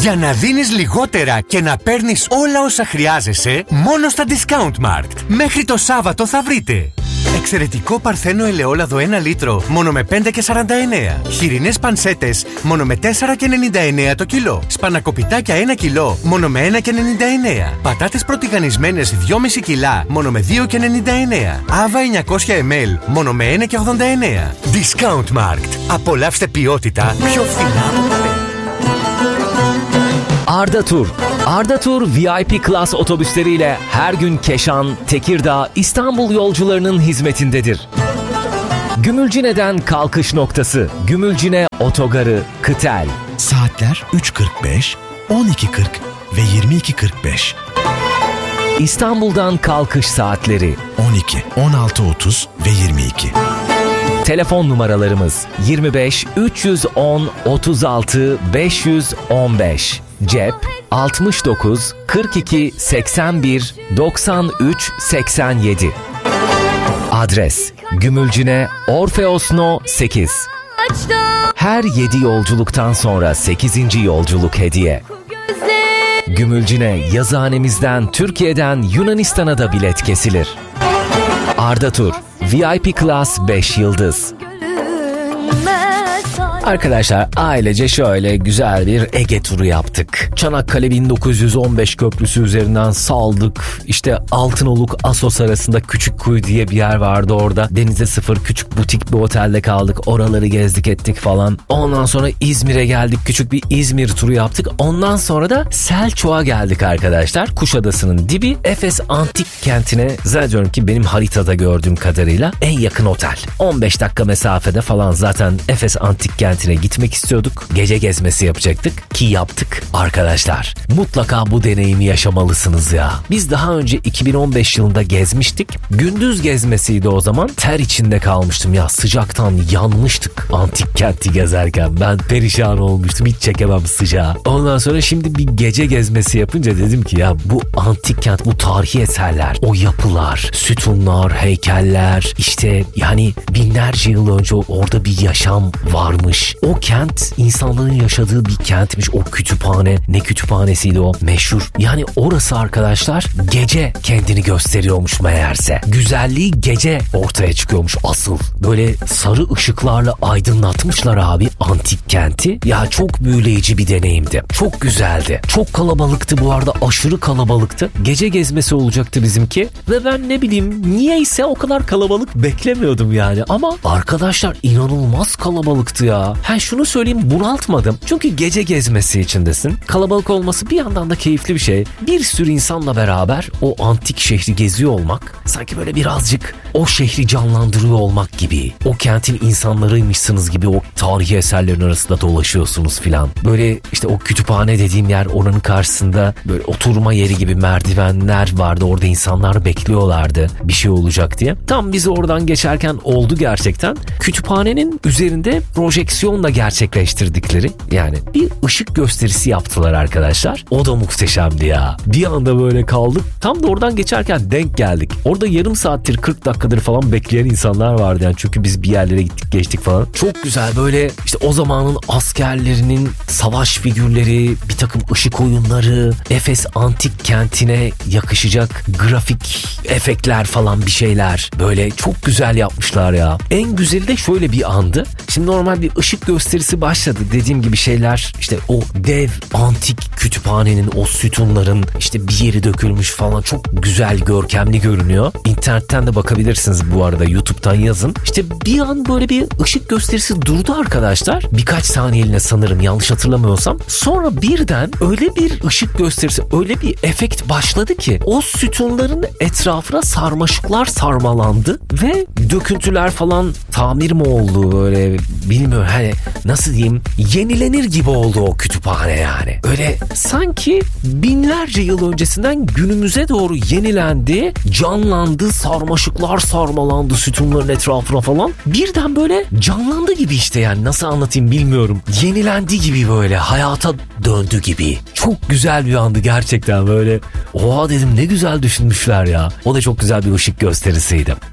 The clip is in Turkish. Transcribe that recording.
Για να δίνεις λιγότερα και να παίρνεις όλα όσα χρειάζεσαι, μόνο στα Discount Markt. Μέχρι το Σάββατο θα βρείτε εξαιρετικό παρθένο ελαιόλαδο 1 λίτρο, μόνο με 5,49. Χοιρινές πανσέτες, μόνο με 4,99 το κιλό. Σπανακοπιτάκια 1 κιλό, μόνο με 1,99. Πατάτες πρωτιγανισμένες 2,5 κιλά, μόνο με 2,99. Άβα 900 ml, μόνο με 1,89. Discount Markt. Απολαύστε ποιότητα πιο φθηνά από ποτέ. Arda Tur. Arda Tur VIP Class otobüsleriyle her gün Keşan, Tekirdağ, İstanbul yolcularının hizmetindedir. Gümülcine'den kalkış noktası, Gümülcine Otogarı, Kıtel. Saatler 3.45, 12.40 ve 22.45. İstanbul'dan kalkış saatleri 12, 16.30 ve 22. Telefon numaralarımız 25 310 36 515. Cep 69 42 81 93 87. Adres Gümülcine Orfeos No 8. Her 7 yolculuktan sonra 8. yolculuk hediye. Gümülcine yazıhanemizden Türkiye'den Yunanistan'a da bilet kesilir. Arda Tur VIP Class 5 yıldız. Arkadaşlar ailece şöyle güzel bir Ege turu yaptık. Çanakkale 1915 köprüsü üzerinden saldık. İşte Altınoluk Assos arasında Küçükkuyu diye bir yer vardı orada. Denize sıfır küçük butik bir otelde kaldık. Oraları gezdik ettik falan. Ondan sonra İzmir'e geldik. Küçük bir İzmir turu yaptık. Ondan sonra da Selçuk'a geldik arkadaşlar. Kuşadası'nın dibi Efes Antik Kenti'ne zannediyorum ki benim haritada gördüğüm kadarıyla en yakın otel. 15 dakika mesafede falan zaten Efes Antik Kenti gitmek istiyorduk. Gece gezmesi yapacaktık ki yaptık. Arkadaşlar mutlaka bu deneyimi yaşamalısınız ya. Biz daha önce 2015 yılında gezmiştik. Gündüz gezmesiydi o zaman. Ter içinde kalmıştım ya. Sıcaktan yanmıştık antik kenti gezerken. Ben perişan olmuştum. Hiç çekemem sıcağı. Ondan sonra şimdi bir gece gezmesi yapınca dedim ki ya bu antik kent, bu tarihi eserler, o yapılar, sütunlar, heykeller, işte yani binlerce yıl önce orada bir yaşam varmış. O kent insanların yaşadığı bir kentmiş. O kütüphane, ne kütüphanesiydi o meşhur. Yani orası arkadaşlar gece kendini gösteriyormuş meğerse. Güzelliği gece ortaya çıkıyormuş asıl. Böyle sarı ışıklarla aydınlatmışlar abi antik kenti. Ya çok büyüleyici bir deneyimdi. Çok güzeldi. Çok kalabalıktı bu arada, aşırı kalabalıktı. Gece gezmesi olacaktı bizimki. Ve ben ne bileyim niyeyse o kadar kalabalık beklemiyordum yani. Ama arkadaşlar inanılmaz kalabalıktı ya. Şunu söyleyeyim, bunaltmadım. Çünkü gece gezmesi içindesin. Kalabalık olması bir yandan da keyifli bir şey. Bir sürü insanla beraber o antik şehri geziyor olmak sanki böyle birazcık o şehri canlandırıyor olmak gibi. O kentin insanlarıymışsınız gibi o tarihi eserlerin arasında dolaşıyorsunuz filan. Böyle işte o kütüphane dediğim yer, oranın karşısında böyle oturma yeri gibi merdivenler vardı. Orada insanlar bekliyorlardı bir şey olacak diye. Tam biz oradan geçerken oldu gerçekten. Kütüphanenin üzerinde projeksiyonla gerçekleştirdikleri yani bir ışık gösterisi yaptılar arkadaşlar. O da muhteşemdi ya. Bir anda böyle kaldık. Tam da oradan geçerken denk geldik. Orada yarım saattir 40 dakikadır falan bekleyen insanlar vardı yani. Çünkü biz bir yerlere gittik geçtik falan. Çok güzel böyle işte o zamanın askerlerinin savaş figürleri, bir takım ışık oyunları, Efes Antik Kenti'ne yakışacak grafik efektler falan bir şeyler. Böyle çok güzel yapmışlar ya. En güzeli de şöyle bir andı. Şimdi normal bir ışık gösterisi başladı. Dediğim gibi şeyler işte o dev antik kütüphanenin o sütunların işte bir yeri dökülmüş falan, çok güzel görkemli görünüyor. İnternetten de bakabilirsiniz bu arada, YouTube'dan yazın. İşte bir an böyle bir ışık gösterisi durdu arkadaşlar. Birkaç saniyeliğine sanırım, yanlış hatırlamıyorsam. Sonra birden öyle bir ışık gösterisi, öyle bir efekt başladı ki o sütunların etrafına sarmaşıklar sarmalandı ve döküntüler falan tamir mi oldu böyle bilmiyorum, hani nasıl diyeyim, yenilenir gibi oldu o kütüphane yani. Öyle sanki binlerce yıl öncesinden günümüze doğru yenilendi, canlandı, sarmaşıklar sarmalandı sütunların etrafına falan. Birden böyle canlandı gibi işte, yani nasıl anlatayım bilmiyorum. Yenilendi gibi, böyle hayata döndü gibi. Çok güzel bir andı gerçekten böyle. Oha dedim, ne güzel düşünmüşler ya. O da çok güzel bir ışık gösterisiydi.